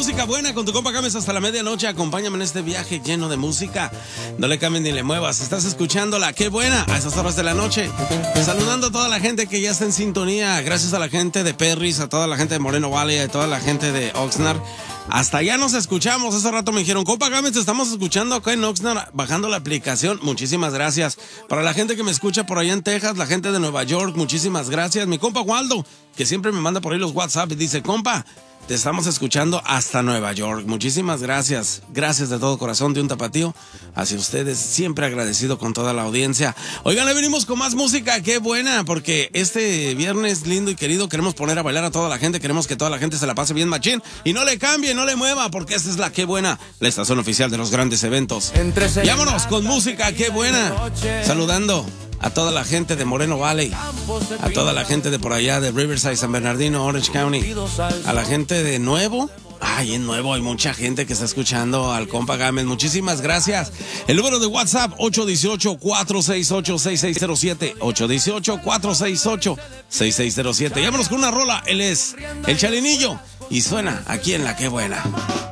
música buena con tu compa Gámez hasta la medianoche. Acompáñame en este viaje lleno de música. No le cambies ni le muevas. Estás escuchándola. ¡Qué buena! A esas horas de la noche. Saludando a toda la gente que ya está en sintonía. Gracias a la gente de Perris, a toda la gente de Moreno Valley, a toda la gente de Oxnard. Hasta allá nos escuchamos. Hace rato me dijeron, compa Gámez, te estamos escuchando acá en Oxnard, bajando la aplicación. Muchísimas gracias. Para la gente que me escucha por allá en Texas, la gente de Nueva York, muchísimas gracias. Mi compa Waldo, que siempre me manda por ahí los WhatsApp y dice, compa, te estamos escuchando hasta Nueva York. Muchísimas gracias. Gracias de todo corazón de un tapatío hacia ustedes. Siempre agradecido con toda la audiencia. Oigan, le venimos con más música. Qué buena, porque este viernes lindo y querido queremos poner a bailar a toda la gente. Queremos que toda la gente se la pase bien machín. Y no le cambie, no le mueva, porque esta es la Qué Buena, la estación oficial de los grandes eventos. Vámonos con música. Qué buena. Saludando a toda la gente de Moreno Valley, a toda la gente de por allá de Riverside, San Bernardino, Orange County, a la gente de Nuevo. Ay, en Nuevo hay mucha gente que está escuchando al compa Gámez. Muchísimas gracias. El número de WhatsApp 818-468-6607. 818-468-6607. Vámonos con una rola. Él es el Chalinillo y suena aquí en la Qué Buena.